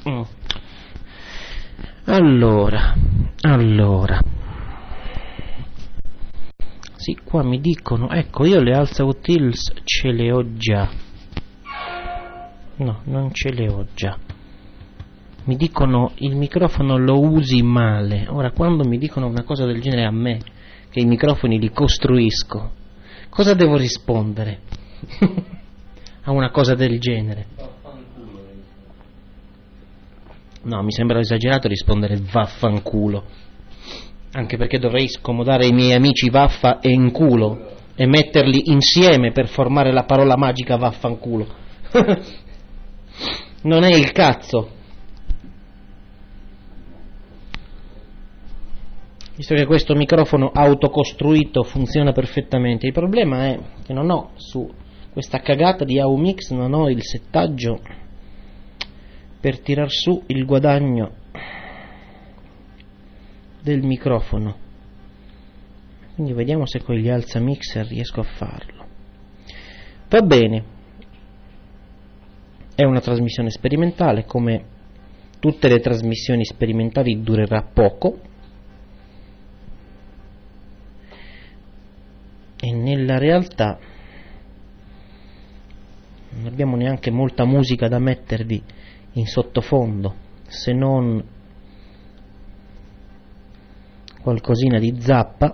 Mm. Allora. Sì, qua mi dicono, ecco, io le alza utils ce le ho già. No, non ce le ho già. Mi dicono il microfono lo usi male. Ora, quando mi dicono una cosa del genere a me, che i microfoni li costruisco, cosa devo rispondere a una cosa del genere? No, mi sembra esagerato rispondere vaffanculo, anche perché dovrei scomodare i miei amici vaffa e inculo e metterli insieme per formare la parola magica vaffanculo. Non è il cazzo. Visto che questo microfono autocostruito funziona perfettamente, il problema è che non ho su questa cagata di AUMix, non ho il settaggio per tirar su il guadagno del microfono, quindi vediamo se con gli alza mixer riesco a farlo. Va bene, è una trasmissione sperimentale, come tutte le trasmissioni sperimentali durerà poco e nella realtà non abbiamo neanche molta musica da mettervi in sottofondo, se non qualcosina di Zappa.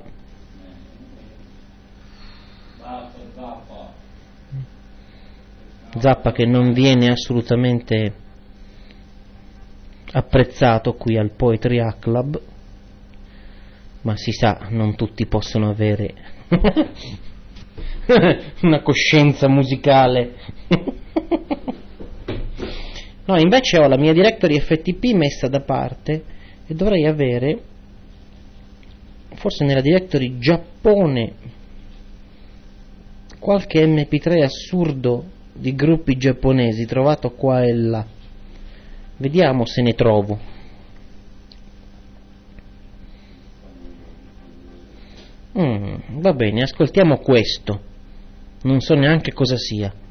Zappa che non viene assolutamente apprezzato qui al Poetry Hack Club, ma si sa, non tutti possono avere una coscienza musicale. No, invece ho la mia directory FTP messa da parte e dovrei avere, forse nella directory Giappone, qualche MP3 assurdo di gruppi giapponesi trovato qua e là. Vediamo se ne trovo. Va bene, ascoltiamo questo. Non so neanche cosa sia.